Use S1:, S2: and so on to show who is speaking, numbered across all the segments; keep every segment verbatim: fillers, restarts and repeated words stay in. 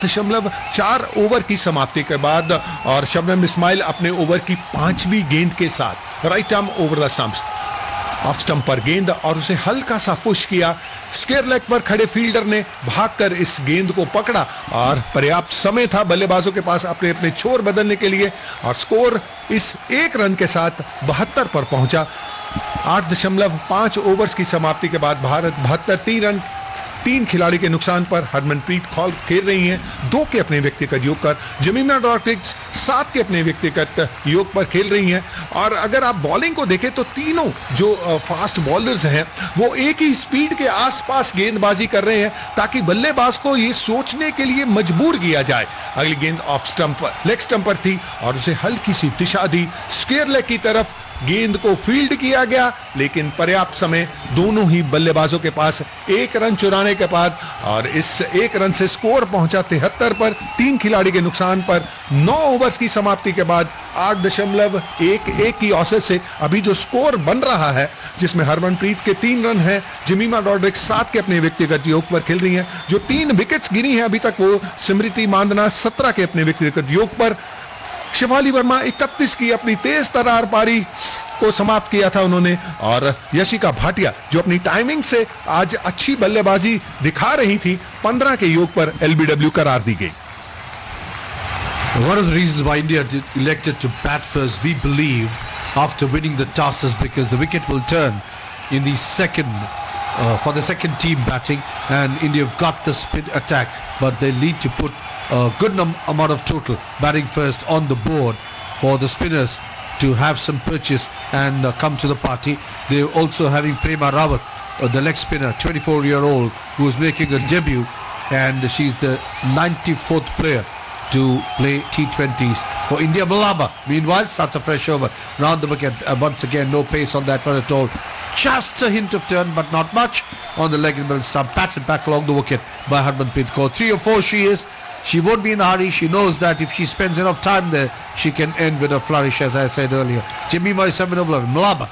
S1: दशमलव चार ओवर की समाप्ति के बाद और शबनम इस्माइल अपने ओवर की पांचवी गेंद के साथ right arm over the stumps, off stump पर गेंद और उसे हल्का सा पुश किया। स्क्वायर लेग पर खड़े फील्डर ने भागकर इस गेंद को पकड़ा और पर्याप्त समय था बल्लेबाजों के पास अपने अपने छोर बदलने के लिए और स्कोर इस एक रन के साथ बहत्तर पर पहुंचा। आठ दशमलव पांच ओवर्स की समाप्ति के बाद भारत बहत्तर तीन रन तीन खिलाड़ी के नुकसान पर हरमनप्रीत कौर खेल रही हैं, दो के अपने व्यक्तिगत योग पर। जमीमा रॉड्रिग्स सात के अपने व्यक्तिगत योग पर खेल रही हैं। और अगर आप बॉलिंग को देखें तो तीनों जो फास्ट बॉलर्स हैं वो एक ही स्पीड के आसपास गेंदबाजी कर रहे हैं ताकि बल्लेबाज को ये सोचने के लिए मजबूर किया जाए। अगली गेंद ऑफ स्टंप लेग स्टंप पर थी और उसे हल्की सी दिशा दी स्क्वायर लेग की तरफ। गेंद को फील्ड किया गया लेकिन पर्याप्त समय दोनों ही बल्लेबाजों के पास एक रन चुराने के बाद और इस एक रन से स्कोर पहुंचा तिहत्तर पर, तीन खिलाड़ी के नुकसान पर। नौ ओवर्स की समाप्ति के बाद आठ दशमलव एक एक की औसत से अभी जो स्कोर बन रहा है जिसमें हरमनप्रीत के तीन रन हैं, जमीमा रॉड्रिग्स सात के अपने व्यक्तिगत योग पर खेल रही हैं। जो तीन विकेट्स गिनी है अभी तक वो स्मृति मांदना सत्रह के अपने व्यक्तिगत योग पर। शिफाली वर्मा इकतीस की अपनी तेज तरार पारी को समाप्त किया था उन्होंने और यशिका भाटिया जो अपनी टाइमिंग से आज अच्छी बल्लेबाजी दिखा रही थी, पंद्रह के योग पर एलबीडब्ल्यू करार दी गई।
S2: One of the reasons why India elected to bat first, we believe, after winning the toss is because the wicket will turn in the second uh, for the second team batting, and India have got the spin attack, but they need to put a good num- amount of total batting first on the board for the spinners to have some purchase and uh, come to the party. They're also having Prema Rawat, uh, the leg spinner, twenty-four year old, who is making a debut, and she's the ninety-fourth player to play T twenties for India. Malaba, meanwhile, starts a fresh over round the wicket. Uh, once again, no pace on that one at all. Just a hint of turn, but not much on the leg and middle stump. Patted back along the wicket by Harmanpreet Kaur. Three or four she is. She won't be in a hurry. She knows that if she spends enough time there, she can end with a flourish, as I said earlier. Jemimah is seven over. Malaba,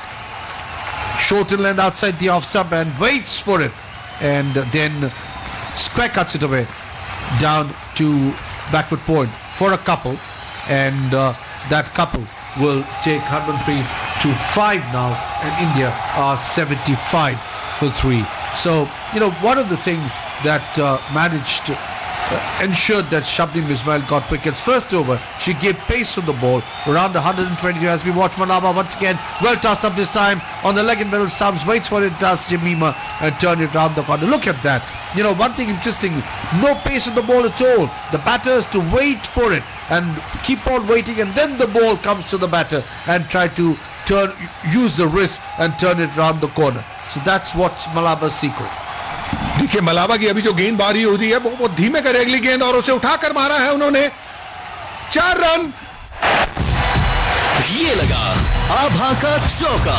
S2: short and land outside the off stump and waits for it, and then square cuts it away down to backward point for a couple, and uh, that couple will take Harmanpreet to five now, and India are seventy-five for three. So, you know, one of the things that uh, managed to uh, ensured that Shabnim Ismail got wickets. First over, she gave pace on the ball, around one hundred twenty as we watch Malaba once again, well tossed up this time on the leg and middle stumps, waits for it, does Jemimah, and turn it round the corner. Look at that. You know, one thing interesting, no pace on the ball at all. The batter has to wait for it and keep on waiting, and then the ball comes to the batter and try to turn, use the wrist and turn it round the corner. So that's what's Malaba's secret.
S1: देखिए मलाबा की अभी जो गेंदबाजी होती है वो बहुत धीमे करे अगली गेंद और उसे उठाकर मारा है उन्होंने, चार रन।
S3: ये लगा आभा का चौका।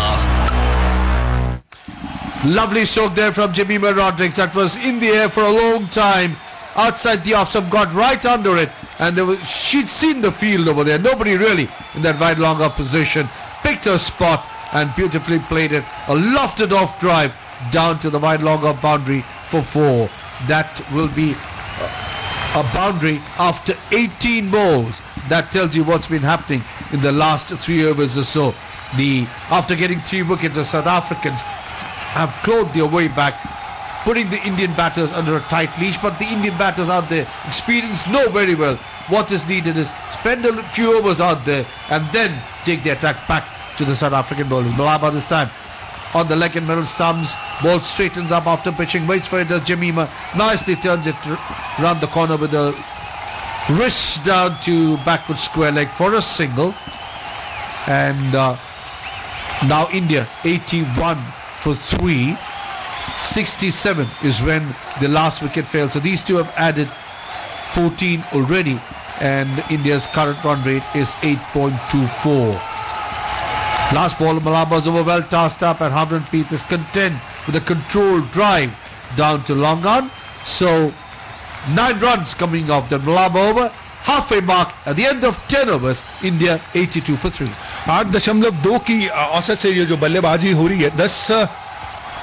S2: Lovely stroke there from Jemimah Rodrigues. That was in the air for a long time. Outside the off stump, got right under it, and there was, she'd seen the field over there. Nobody really in that wide long off position. Picked her spot and beautifully played it. A lofted off drive down to the wide long off boundary for four. That will be a boundary after eighteen balls. That tells you what's been happening in the last three overs or so. The after getting three wickets, the South Africans have clawed their way back, putting the Indian batters under a tight leash, but the Indian batters out there, experienced, know very well what is needed is spend a few overs out there and then take the attack back to the South African bowlers. Malaba this time on the leg and middle stumps, ball straightens up after pitching, waits for it as Jemimah nicely turns it round the corner with a wrist down to backward square leg for a single. And uh, now India eighty-one for three. sixty-seven is when the last wicket fell. So these two have added fourteen already, and India's current run rate is eight point two four. Last ball, Malaba's over, well tossed up, and Harmanpreet is content with a controlled drive down to long on. So nine runs coming off the Malaba over. Halfway mark at the end of ten overs, India eighty-two for three.
S1: आठ दशमलव दो की औसत से ये जो बल्लेबाजी हो रही है, दस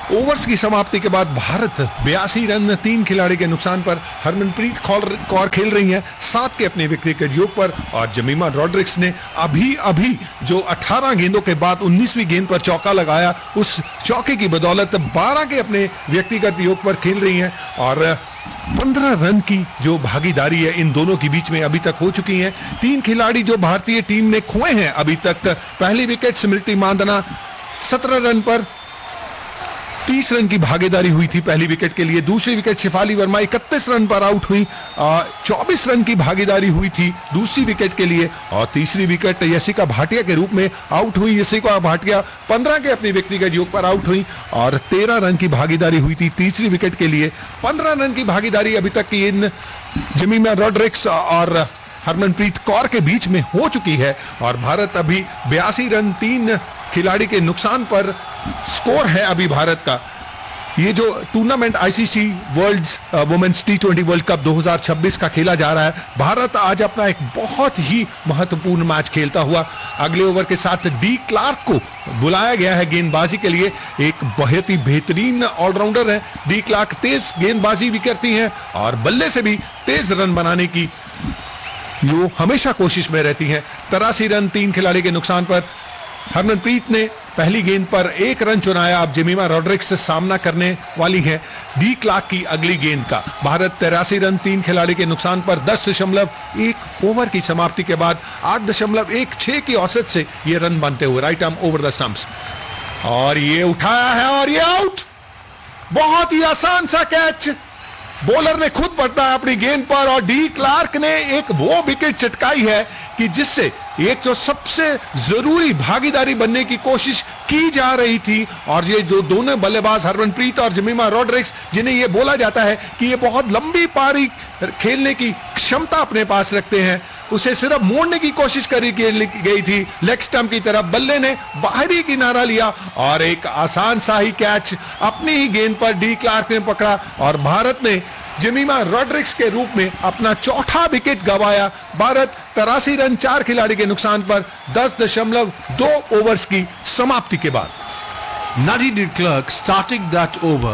S1: ओवर्स की समाप्ति के बाद भारत बयासी रन तीन खिलाड़ी के नुकसान पर हरमनप्रीत कौर कौर खेल रही हैं सात के अपने व्यक्तिगत योग पर, और जमीमा रॉड्रिक्स ने अभी अभी जो अठारह गेंदों के बाद उन्नीसवीं गेंद पर चौका लगाया, उस चौके की बदौलत बारह के अपने व्यक्तिगत योग पर खेल रही हैं और पंद्रह रन की जो भागीदारी है इन दोनों के बीच में अभी तक हो चुकी है। तीन खिलाड़ी जो भारतीय टीम ने खोए हैं अभी तक, पहली विकेट स्मृति मांदना सत्रह रन पर तीस रन की भागीदारी हुई थी पहली विकेट के लिए, दूसरी विकेट शिफाली वर्मा इकतीस रन पर आउट हुई, चौबीस रन की भागीदारी हुई थी दूसरी विकेट के लिए, और तीसरी विकेट यशिका भाटिया के रूप में आउट हुई। यशिका भाटिया पंद्रह के अपनी व्यक्तिगत योग पर आउट हुई और तेरह रन की भागीदारी हुई थी तीसरी विकेट के लिए। पंद्रह रन की भागीदारी अभी तक की इन जमीमा रॉड्रिक्स और हरमनप्रीत कौर के बीच में हो चुकी है और भारत अभी बयासी रन तीन खिलाड़ी के नुकसान पर स्कोर है अभी भारत का। ये जो tournament ICC world women's T twenty world cup दो हज़ार छब्बीस का खेला जा रहा है, भारत आज अपना एक बहुत ही महत्वपूर्ण मैच खेलता हुआ अगले ओवर के साथ डी क्लार्क को बुलाया गया है गेंदबाजी के लिए। एक बहुत ही बेहतरीन ऑलराउंडर है डी क्लार्क, तेज गेंदबाजी भी करती हैं और बल्ले से भी तेज रन बनाने की वो हमेशा कोशिश में रहती हैं। तिरासी रन तीन खिलाड़ी के नुकसान पर हरमनप्रीत ने पहली गेंद पर एक रन चुनाया। अब जमीमा रॉड्रिक्स से सामना करने वाली है डी क्लार्क की अगली गेंद का। भारत तिरासी रन तीन खिलाड़ी के नुकसान पर दस दशमलव एक ओवर की समाप्ति के बाद आठ दशमलव एक छह की औसत से ये रन बनते हुए right arm over the stumps, और ये उठाया है और ये आउट। बहुत ही आसान सा कैच, बॉलर ने खुद पड़ता है अपनी गेंद पर और डी क्लार्क ने एक वो विकेट चटकाई है कि जिससे एक जो सबसे जरूरी भागीदारी बनने की कोशिश की जा रही थी, और ये जो दोनों बल्लेबाज हरमनप्रीत और जमीमा रॉड्रिक्स, जिन्हें ये बोला जाता है कि ये बहुत लंबी पारी खेलने की क्षमता अपने पास रखते हैं, उसे सिर्फ मोड़ने की कोशिश करी गई थी लेग स्टंप की तरफ। बल्ले ने बाहरी किनारा लिया और एक आसान सा ही कैच अपनी ही गेंद पर डी क्लार्क ने पकड़ा और भारत ने जमीमा रॉड्रिक्स के रूप में अपना चौथा विकेट गंवाया। भारत तिरासी रन चार खिलाड़ी के नुकसान पर दस दशमलव दो ओवर्स की समाप्ति के बाद।
S2: Nadine de Klerk starting that over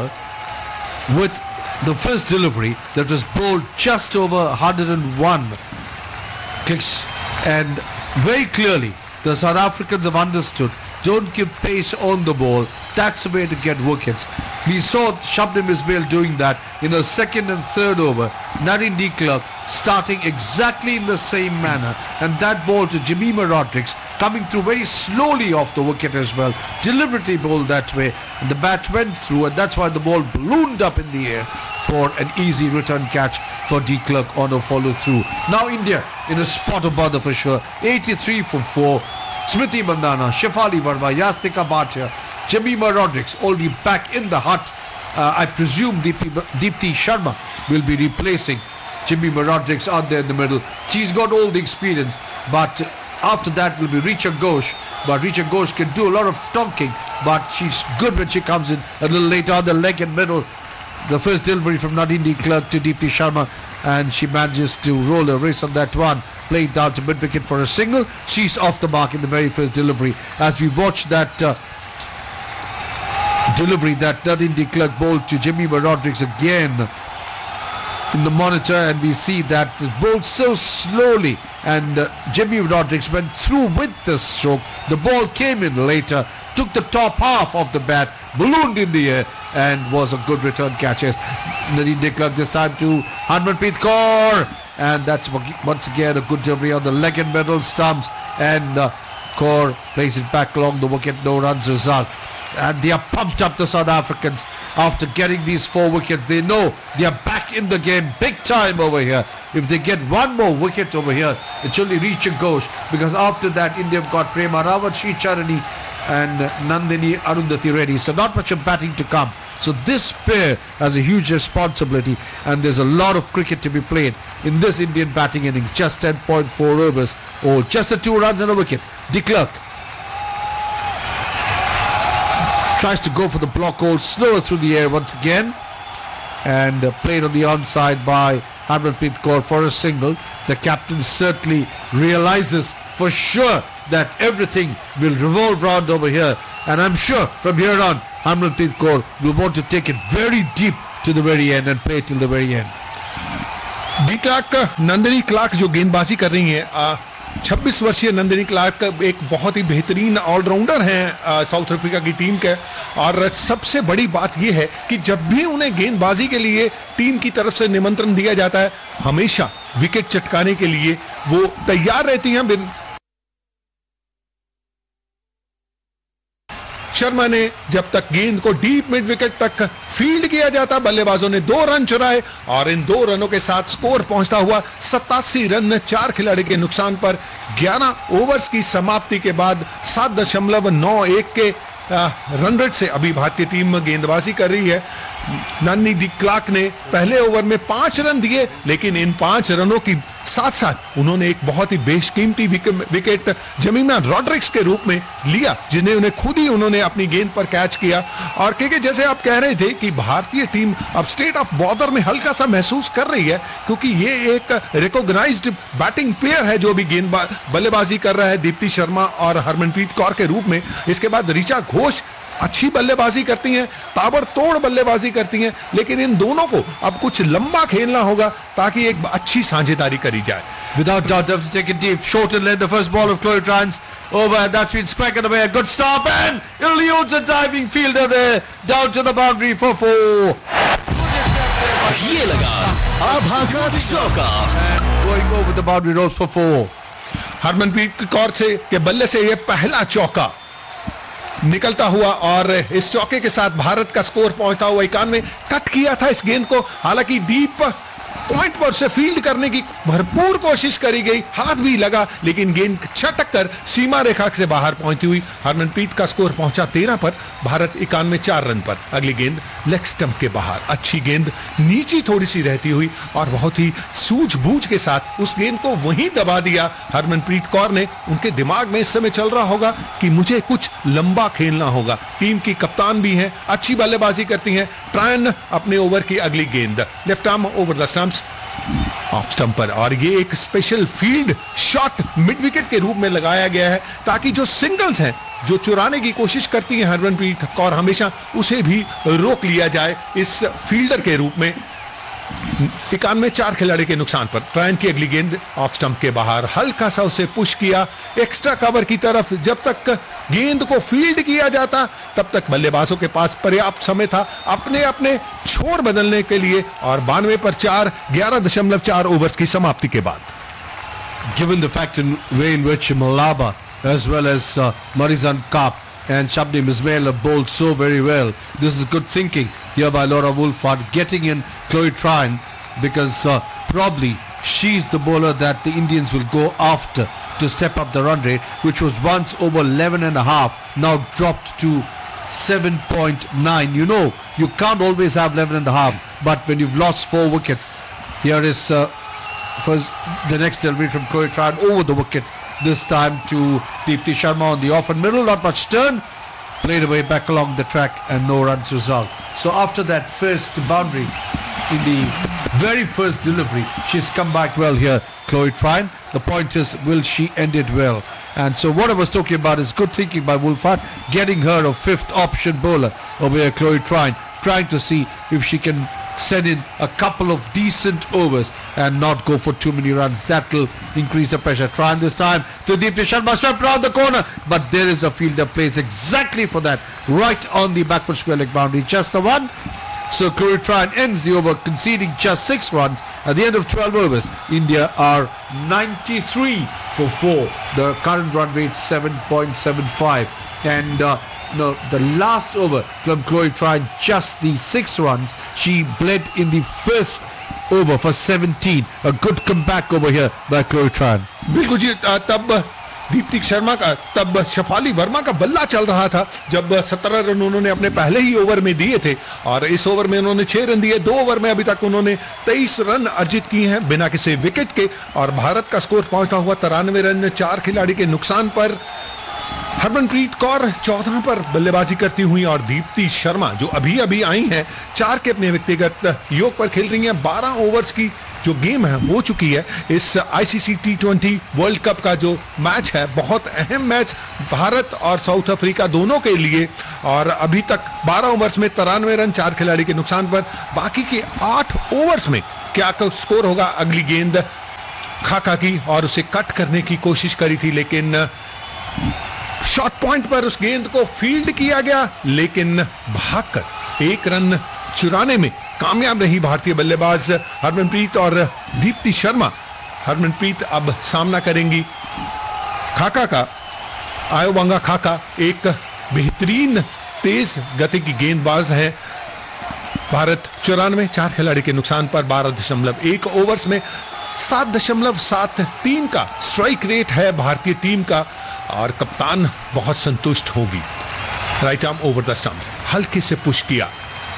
S2: with the first delivery that was bowled just over one hundred one kicks, and very clearly the South Africans have understood, don't give pace on the ball, that's the way to get wickets. We saw Shabnam Ismail doing that in the second and third over. Nadine de Klerk starting exactly in the same manner, and that ball to Jemima Rodrigues coming through very slowly off the wicket as well, deliberately bowled that way, and the bat went through, and that's why the ball ballooned up in the air for an easy return catch for de Klerk on a follow through. Now India in a spot of bother for sure, eighty-three for four. Smriti Mandhana, Shefali Verma, Yastika Bhatia, Jemima Rodrigues already back in the hut. Uh, I presume Deepti, Deepti Sharma will be replacing Jemima Rodrigues out there in the middle. She's got all the experience, but after that will be Richa Ghosh. But Richa Ghosh can do a lot of talking, but she's good when she comes in a little later on the leg and middle. The first delivery from Nadine de Klerk to Deepti Sharma, and she manages to roll a race on that one, playing down to mid wicket for a single. She's off the mark in the very first delivery. As we watch that uh, delivery that Nadine de Klerk bowled to Jemima Rodrigues again in the monitor, and we see that it's bowled so slowly, and uh, Jemima Rodrigues went through with the stroke. The ball came in later, took the top half of the bat, ballooned in the air, and was a good return catch. Yes, Nadine de Klerk this time to Harmanpreet Kaur, and that's once again a good delivery on the leg and middle stumps, and uh, Kaur plays it back along the wicket, no runs result. And they are pumped up, the South Africans, after getting these four wickets. They know they are back in the game big time over here. If they get one more wicket over here, it's only reach a Ghosh, because after that India have got Prema Rawat, Sri Charani and Nandini Arundhati Reddy. So not much of batting to come. So this pair has a huge responsibility, and there's a lot of cricket to be played in this Indian batting innings. Just ten point four overs, or just a two runs and a wicket. De Klerk tries to go for the block hole, slower through the air once again, and uh, played on the onside by Harmanpreet Kaur for a single. The captain certainly realizes for sure that everything will revolve round over here, and I'm sure from here on Harmanpreet Kaur will want to take it very deep to the very end and play till the very end.
S1: De Klerk, Nandini Clark जो गेंदबाजी कर रही हैं, छब्बीस वर्षीय Nandini Clark एक बहुत ही बेहतरीन ऑलराउंडर हैं साउथ अफ्रीका की टीम के। और सबसे बड़ी बात यह है कि जब भी उन्हें गेंदबाजी के लिए टीम की तरफ से निमंत्रण दिया जाता है, हमेशा विकेट चटकाने के लिए वो तैयार रहती हैं। शर्मा ने जब तक गेंद को डीप मिड विकेट तक फील्ड किया जाता, बल्लेबाजों ने दो रन चुराए और इन दो रनों के साथ स्कोर पहुंचता हुआ सत्तासी रन चार खिलाड़ी के नुकसान पर ग्यारह ओवर्स की समाप्ति के बाद सात दशमलव नौ एक के रन रेट से अभी भारतीय टीम गेंदबाजी कर रही है। नंदिनी डी क्लार्क ने पहले ओवर में पांच रन दिए, लेकिन इन पांच रनों की साथ साथ उन्होंने एक बहुत ही बेशकीमती विकेट जमीना रॉड्रिक्स के रूप में लिया, जिन्हें उन्हें खुद ही उन्होंने अपनी गेंद पर कैच किया। और क्योंकि जैसे आप कह रहे थे कि भारतीय टीम अब स्टेट ऑफ बॉर्डर में हल्का सा महसूस कर रही है, क्योंकि ये एक रिकॉग्नाइज्ड बैटिंग प्लेयर है जो भी गेंद बल्लेबाजी कर रहा है, दीप्ति शर्मा और हरमनप्रीत कौर के रूप में। इसके बाद ऋचा घोष अच्छी बल्लेबाजी करती हैं, ताबड़तोड़ बल्लेबाजी करती हैं, लेकिन इन दोनों को अब कुछ लंबा खेलना होगा ताकि एक अच्छी साझेदारी करी जाए।
S2: Without doubt, they have to take it deep. Short and led the first ball of Chloe Trans over, and that's been scracked away. A good stop, and eludes a diving fielder there down to the boundary for four.
S3: ये लगा आभा का चौका.
S2: Going over the boundary ropes for four.
S1: Harmanpreet Kaur से के बल्ले से यह पहला चौका निकलता हुआ और इस चौके के साथ भारत का स्कोर पहुंचता हुआ इक्यानवे। कट किया था इस गेंद को, हालांकि डीप पॉइंट पर से फील्ड करने की भरपूर कोशिश करी गई, हाथ भी लगा, लेकिन गेंद छटक कर सीमा रेखा से बाहर पहुंचती हुई हरमनप्रीत का स्कोर पहुंचा तेरह पर, भारत इक्यानवे चार रन पर। अगली गेंद लेग स्टंप के बाहर, अच्छी गेंद नीची थोड़ी सी रहती हुई और बहुत ही सूझबूझ के साथ उस गेंद को वहीं दबा दिया हरमनप्रीत कौर ने। उनके दिमाग में इस समय चल रहा होगा कि मुझे कुछ लंबा खेलना होगा। टीम की कप्तान भी हैं, अच्छी बल्लेबाजी करती हैं। ट्रायन अपने ओवर की अगली गेंद left arm over the stumps off stump पर, और ये एक special field shot mid wicket के रूप में लगाया गया है ताकि जो सिंगल्स हैं जो चुराने की कोशिश करती है हरमनप्रीत कौर, हमेशा उसे भी रोक लिया जाए इस फील्डर के रूप में। इक्यानवे चार खिलाड़ी के नुकसान पर ट्रायन की अगली गेंद ऑफ स्टंप के बाहर, हल्का सा उसे पुश किया एक्स्ट्रा कवर की तरफ। जब तक गेंद को फील्ड किया जाता तब तक बल्लेबाजों के पास पर्याप्त समय था अपने अपने छोर बदलने के लिए, और बानवे पर चार, ग्यारह दशमलव चार ओवर्स की समाप्ति के बाद।
S2: Given the fact in way in which Malaba as well as uh, Marizan Kaap and Shabnim Ismail have bowled so very well, this is good thinking here by Laura Wolfhard, getting in Chloe Tryon, because uh, probably she's the bowler that the Indians will go after to step up the run rate, which was once over eleven and a half, now dropped to seven point nine. You know, you can't always have eleven and a half, but when you've lost four wickets, here is uh, first the next delivery from Chloe Tryon over the wicket, this time to Deepti Sharma on the off and middle, not much turn, played away back along the track and no runs result. So after that first boundary in the very first delivery, she's come back well here, Chloe Tryon. The point is, will she end it well? And so what I was talking about is good thinking by Wolfhard, getting her a fifth option bowler over here, Chloe Tryon, trying to see if she can send in a couple of decent overs and not go for too many runs. That will increase the pressure. Tryon this time to Deepti Sharma, swept round the corner, but there is a fielder placed exactly for that, right on the backward square leg boundary, just the one. So Chloe Tryon ends the over conceding just six runs at the end of twelve overs. India are ninety-three for four. The current run rate seven point seven five, and uh, no, the last over from Chloe Tryon, just the six runs. She bled in the first over for seventeen. A good comeback over here by Chloe Tryon.
S1: बिल्कुल जी, तब दीप्ति शर्मा का, तब शफाली वर्मा का बल्ला चल रहा था जब सत्रह रन उन्होंने अपने पहले ही ओवर में दिए थे, और इस ओवर में उन्होंने छह रन दिए। दो ओवर में अभी तक उन्होंने तेईस रन अर्जित किए हैं बिना किसी विकेट के, और भारत का स्कोर पहुंचता हुआ तिरानवे रन चार खिलाड़ी के नुकसान पर। हरमनप्रीत कौर चौदह पर बल्लेबाजी करती हुई और दीप्ति शर्मा जो अभी अभी आई हैं, चार के अपने व्यक्तिगत योग पर खेल रही हैं। बारह ओवर्स की जो गेम है हो चुकी है। इस ICC T twenty world cup का जो मैच है बहुत अहम मैच भारत और साउथ अफ्रीका दोनों के लिए, और अभी तक बारह ओवर्स में तिरानवे रन चार खिलाड़ी के नुकसान पर। बाकी के आठ ओवर्स में क्या स्कोर होगा? अगली गेंद खाका की और उसे कट करने की कोशिश करी थी, लेकिन शॉर्ट पॉइंट पर उस गेंद को फील्ड किया गया, लेकिन भागकर एक रन चुराने में कामयाब रही भारतीय बल्लेबाज हरमनप्रीत और दीप्ति शर्मा। हरमनप्रीत अब सामना करेंगी खाका का। आयोबांगा खाका एक बेहतरीन तेज गति की गेंदबाज है। भारत चौरानवे चार खिलाड़ी के नुकसान पर बारह दशमलव एक ओवर्स में सात दशमलव सात तीन का स्ट्राइक रेट है भारतीय टीम का, और कप्तान बहुत संतुष्ट होगी। Right arm over the stump, हल्के से पुश किया,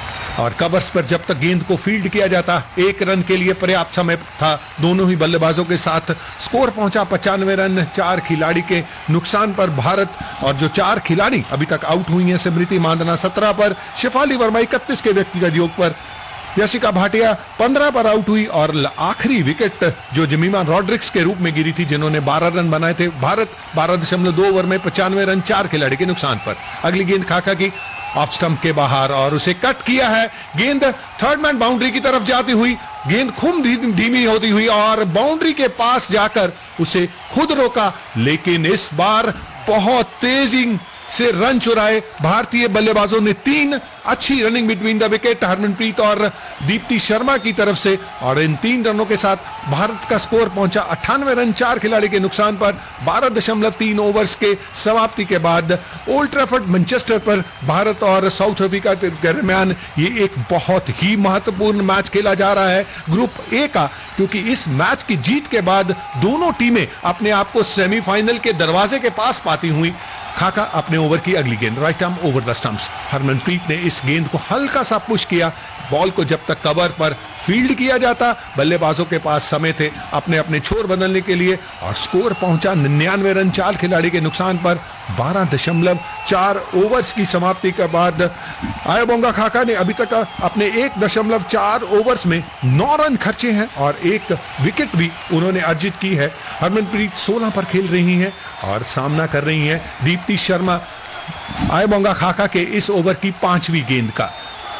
S1: और कवर्स पर जब तक गेंद को फील्ड किया जाता एक रन के लिए पर्याप्त समय था दोनों ही बल्लेबाजों के साथ। स्कोर पहुंचा पचानवे रन चार खिलाड़ी के नुकसान पर भारत, और जो चार खिलाड़ी अभी तक आउट हुई हैं, स्मृति मांडना सत्रह पर, शेफाली वर्मा इकतीस के व्यक्तिगत योग पर, यशिका भाटिया पंद्रह पर आउट हुई, और आखिरी विकेट जो जमीमा रॉड्रिक्स के रूप में गिरी थी जिन्होंने बारह रन बनाए थे। भारत बारह दशमलव दो ओवर में पचानवे रन चार खिलाड़ी के नुकसान पर। अगली गेंद खाका की ऑफ स्टंप के बाहर, और उसे कट किया है। गेंद थर्ड मैन बाउंड्री की तरफ जाती हुई, गेंद खूब धीमी होती हुई और बाउंड्री के पास जाकर उसे खुद रोका, लेकिन इस बार बहुत तेजी से रन चुराए भारतीय बल्लेबाजों ने। तीन अच्छी running between the wicket Harmanpreet और दीप्ति शर्मा की तरफ से, और इन तीन रनों के साथ भारत का स्कोर पहुंचा अट्ठानवे रन चार खिलाड़ी के नुकसान पर बारह दशमलव तीन ओवर्स के समाप्ति के बाद। ओल्ड ट्रैफर्ड मैनचेस्टर पर भारत और साउथ अफ्रीका के दरमियान ये एक बहुत ही महत्वपूर्ण मैच खेला जा रहा है ग्रुप ए का, क्योंकि इस मैच की जीत के बाद दोनों टीमें अपने आप को सेमीफाइनल के दरवाजे के पास पाती हुई। खाका अपने ओवर की अगली गेंद right arm over the stumps. Harmanpreet ने इस गेंद को हल्का सा पुश किया। बॉल को जब तक कवर पर फील्ड किया जाता बल्लेबाजों के पास समय थे अपने अपने छोर बदलने के लिए, और स्कोर पहुंचा निन्यानवे रन चार खिलाड़ी के नुकसान पर बारह दशमलव चार ओवर्स की समाप्ति के बाद। आयोबांगा खाका ने अभी तक अपने एक दशमलव चार ओवर्स में नौ रन खर्चे हैं और एक विकेट भी उन्होंने अर्जित की है। हरमनप्रीत सोलह पर खेल रही हैं और सामना कर रही हैं दीप्ति शर्मा आयोबांगा खाका के इस ओवर की पांचवी गेंद का।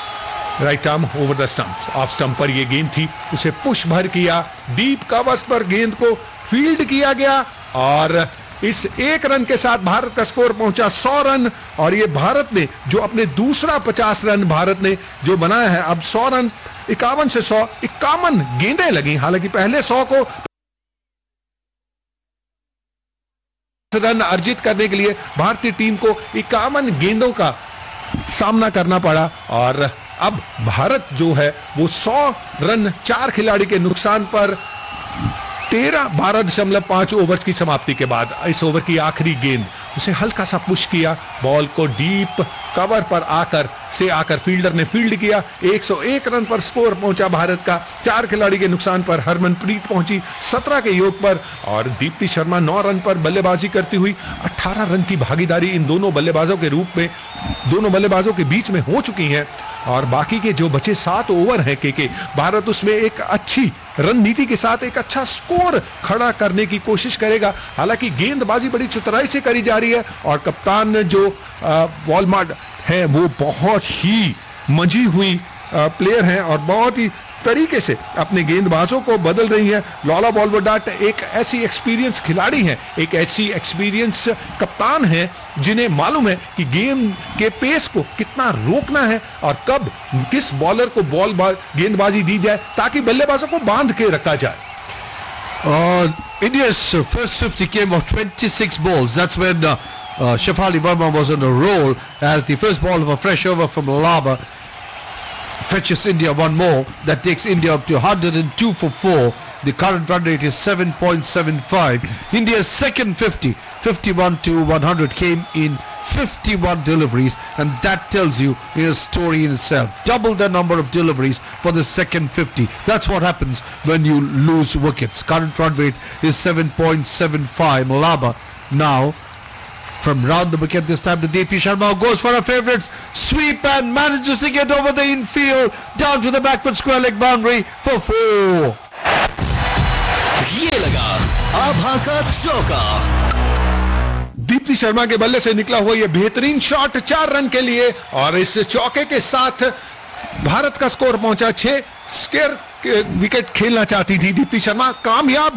S1: Right arm over the stump, off stump पर यह गेंद थी, उसे पुश भर किया, डीप कवर्स पर गेंद को फील्ड किया गया, और इस एक रन के साथ भारत का स्कोर पहुंचा सौ रन। और ये भारत ने जो अपने दूसरा पचास रन भारत ने जो बनाया है, अब सौ रन इक्यावन से सौ इक्यावन गेंदें लगी। हालांकि पहले सौ को रन अर्जित करने के लिए भारतीय टीम को इक्यावन गेंदों का सामना करना पड़ा, और अब भारत जो है वो सौ रन चार खिलाड़ी के नुकसान पर तेरह बारह दशमलव पांच ओवर्स की समाप्ति के बाद इस ओवर की आखिरी गेंद, उसे हल्का सा पुश किया, बॉल को डीप कवर पर आकर से आकर फील्डर ने फील्ड किया। एक सौ एक रन पर स्कोर पहुंचा भारत का। चार खिलाड़ी के नुकसान पर हरमनप्रीत पहुंची सत्रह के योग पर, और दीप्ति शर्मा नौ रन पर बल्लेबाजी करती हुई अठारह रन की भागीदारी इन दोनों बल्लेबाजों के रूप में दोनों बल्लेबाजों के बीच में हो चुकी है। और बाकी के जो बचे सात ओवर हैं के, के भारत उसमें एक अच्छी रणनीति के साथ एक अच्छा स्कोर खड़ा करने की कोशिश करेगा। हालांकि गेंदबाजी बड़ी चतुराई से करी जा रही है, और कप्तान जो वॉलमार्ट है वो बहुत ही मंझी हुई प्लेयर हैं और बहुत ही तरीके से अपने गेंदबाजों को बदल रही है। लॉला बॉलवर्डाट एक ऐसी एक्सपीरियंस खिलाड़ी हैं, एक ऐसी एक्सपीरियंस कप्तान हैं जिन्हें मालूम है कि गेम के पेस को कितना रोकना है और कब किस बॉलर को बॉल गेंदबाजी दी जाए ताकि बल्लेबाजों को बांध के रखा जाए।
S2: Uh, India's first fifty came of twenty-six balls. That's when uh, uh, Shefali Verma was on a roll as the first ball of a fresh over from Laba fetches India one more. That takes India up to one hundred two for four. The current run rate is seven point seven five. India's second fifty, fifty-one to one hundred, came in fifty-one deliveries, and that tells you a story in itself. Double the number of deliveries for the second fifty. That's what happens when you lose wickets. Current run rate is seven point seven five. Malaba now from round the wicket this time to D P Sharma, goes for a favourite sweep and manages to get over the infield down to the backward square leg boundary for four.
S3: आभा का चौका।
S1: दीप्ति शर्मा के बल्ले से निकला हुआ यह बेहतरीन shot चार रन के लिए, और इस चौके के साथ भारत का स्कोर पहुंचा छह। स्केयर विकेट खेलना चाहती थी दीप्ति शर्मा, कामयाब